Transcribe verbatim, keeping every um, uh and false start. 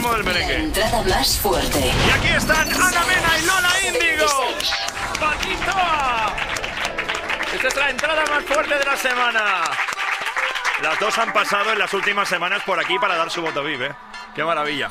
ritmo del merengue. La entrada más fuerte. Y aquí están Ana Mena y Lola Índigo. ¡Patito! Esta es la entrada más fuerte de la semana. Las dos han pasado en las últimas semanas por aquí para dar su voto V I P, ¿eh? ¡Qué maravilla!